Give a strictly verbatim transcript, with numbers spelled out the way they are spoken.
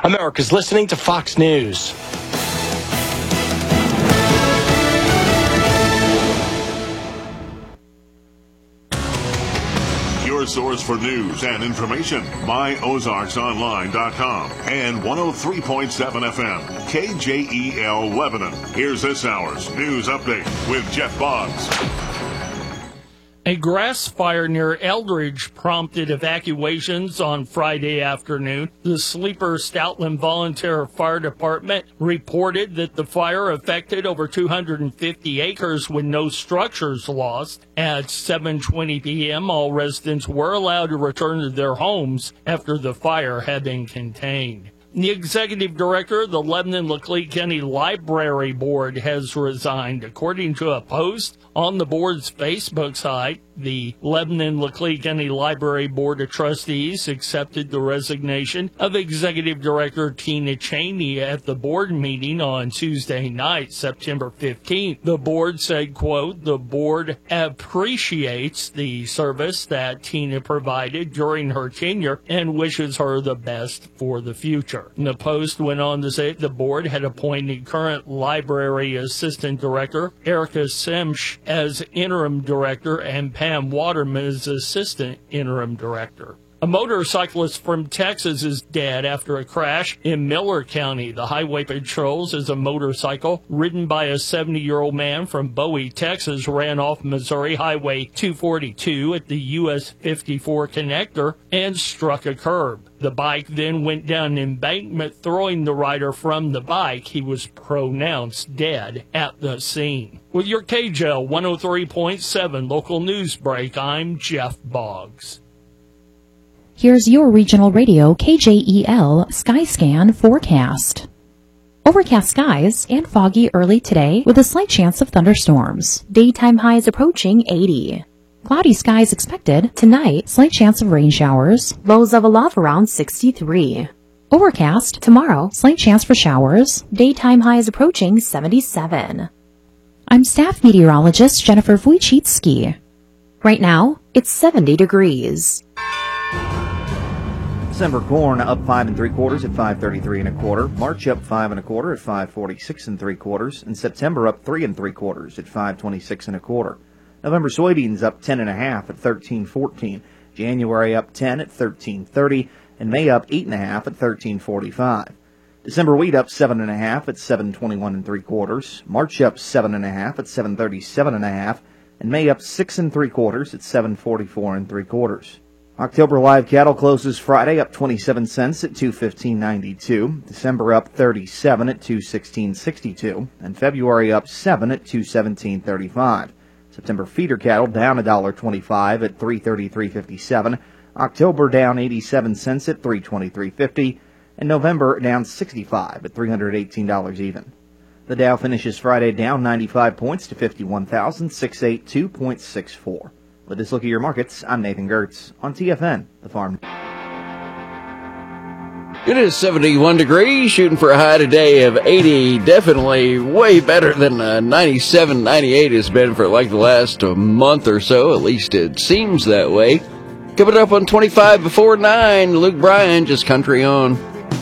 America's listening to Fox News. Your source for news and information, my ozarks online dot com and one oh three point seven F M, K J E L Lebanon. Here's this hour's news update with Jeff Boggs. A grass fire near Eldridge prompted evacuations on Friday afternoon. The Sleeper Stoutland Volunteer Fire Department reported that the fire affected over two hundred fifty acres with no structures lost. At seven twenty p.m., all residents were allowed to return to their homes after the fire had been contained. The executive director of the Lebanon-Laclede County Library Board has resigned. According to a post on the board's Facebook site, the Lebanon-Laclede County Library Board of Trustees accepted the resignation of Executive Director Tina Cheney at the board meeting on Tuesday night, September fifteenth. The board said, quote, "The board appreciates the service that Tina provided during her tenure and wishes her the best for the future." And the post went on to say the board had appointed current Library Assistant Director Erica Simsch as interim director and Pam Waterman as assistant interim director. A motorcyclist from Texas is dead after a crash in Miller County. The highway patrol says a motorcycle ridden by a seventy-year-old man from Bowie, Texas, ran off Missouri Highway two forty-two at the U S fifty-four connector and struck a curb. The bike then went down an embankment, throwing the rider from the bike. He was pronounced dead at the scene. With your K J L one oh three point seven local news break, I'm Jeff Boggs. Here's your regional radio K J E L Skyscan forecast. Overcast skies and foggy early today with a slight chance of thunderstorms. Daytime highs approaching eighty. Cloudy skies expected tonight, slight chance of rain showers. Lows of a low around sixty-three. Overcast tomorrow, slight chance for showers. Daytime highs approaching seventy-seven. I'm staff meteorologist Jennifer Wojcicki. Right now, it's seventy degrees. December corn up five and three quarters at five thirty-three and a quarter. March up five and a quarter at five forty-six and three quarters. And September up three and three quarters at five twenty-six and a quarter. November soybeans up ten and a half at thirteen fourteen. January up ten at thirteen thirty. And May up eight and a half at thirteen forty-five. December wheat up seven and a half at seven twenty-one and three quarters. March up seven and a half at seven thirty-seven and a half. And May up six and three quarters at seven forty-four and three quarters. October live cattle closes Friday up twenty-seven cents at two fifteen ninety-two. December up thirty-seven at two sixteen sixty-two. And February up seven at two seventeen thirty-five. September feeder cattle down one dollar twenty-five at three thirty-three fifty-seven. October down eighty-seven cents at three twenty-three fifty. And November down sixty-five at three hundred eighteen dollars even. The Dow finishes Friday down ninety-five points to fifty-one thousand six hundred eighty-two point six four. With this look at your markets, I'm Nathan Gertz on T F N, The Farm. It is seventy-one degrees, shooting for a high today of eighty. Definitely way better than uh, ninety-seven, ninety-eight has been for like the last uh, month or so. At least it seems that way. Coming up on twenty-five before nine, Luke Bryan, just country on.